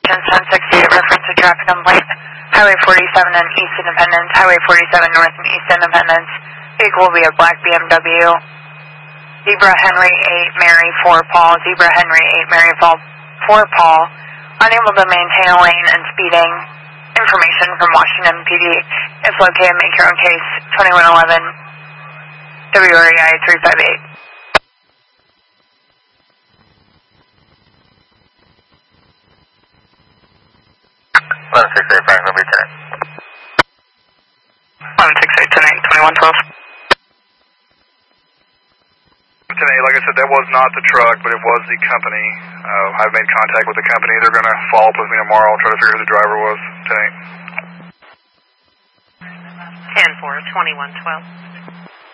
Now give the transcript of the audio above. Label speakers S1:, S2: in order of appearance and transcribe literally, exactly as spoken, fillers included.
S1: ten sixty-eight, reference to traffic complaint. Highway forty-seven and East Independence, Highway forty-seven North and East Independence. Vehicle will be a black B M W. Zebra Henry eight, Mary four Paul, Zebra Henry eight, Mary four Paul. Unable to maintain a lane and speeding. Information from Washington P D. If located, make your own case. twenty-one eleven, W R E I three five eight.
S2: eleven six eight, Frank, number ten.
S1: eleven six eight, ten eight, twenty-one twelve.
S3: Today, like I said, that was not the truck, but it was the company. Uh, I've made contact with the company. They're going to follow up with me tomorrow, try to figure who the driver was. ten eight.
S4: ten four, twenty-one twelve.